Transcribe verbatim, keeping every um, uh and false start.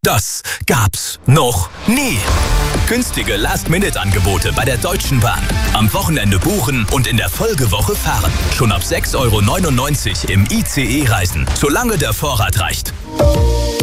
Das gab's noch nie. Günstige Last-Minute-Angebote bei der Deutschen Bahn. Am Wochenende buchen und in der Folgewoche fahren. Schon ab sechs Euro neunundneunzig im I C E reisen, solange der Vorrat reicht.